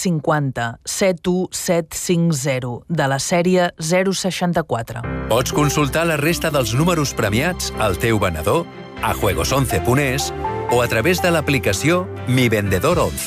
750 71750 de la sèrie 064. Pots consultar la resta dels números premiats al teu venedor, a juegos11.es o a través de l'aplicació Mi Vendedor 11.